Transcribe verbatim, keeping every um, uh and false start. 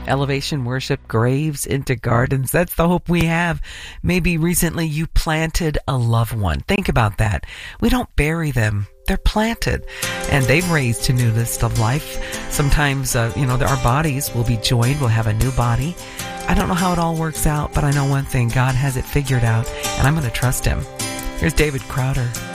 Elevation Worship, Graves into Gardens. That's the hope we have. Maybe recently you planted a loved one. Think about that. We don't bury them. They're planted, and they've raised to newness of life. Sometimes, uh, you know, our bodies will be joined. We'll have a new body. I don't know how it all works out, but I know one thing. God has it figured out, and I'm going to trust him. Here's David Crowder.